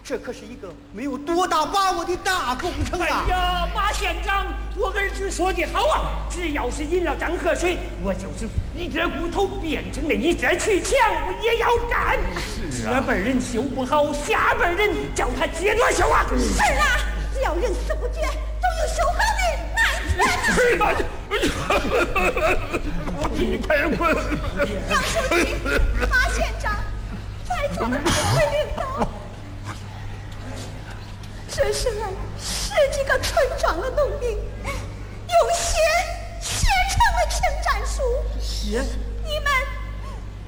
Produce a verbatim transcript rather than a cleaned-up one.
这可是一个没有多大把握的大工程啊！ 哎呀，马县长，我儿子说的好啊，只要是饮了张河水，我就是一截骨头变成了一截躯墙，我也要干。 是啊， 这辈人修不好，下辈人叫他接着修啊！ 儿啊，只要人死不绝，总有修好的那一天。 你快滚！ 杨书记，马县长，在座的各位领导，这是俺十几个村庄的农民用血写成的请战书。 血。